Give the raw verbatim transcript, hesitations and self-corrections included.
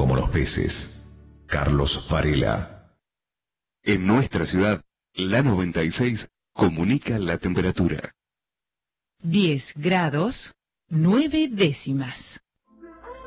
como los peces. Carlos Farela. En nuestra ciudad, la noventa y seis comunica la temperatura. diez grados, nueve décimas.